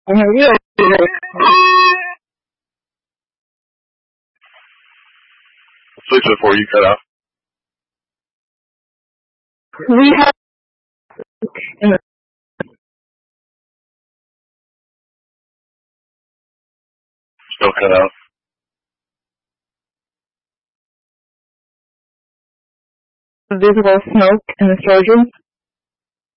We Switch before you cut off. have Still cut off. visible smoke in the surgery.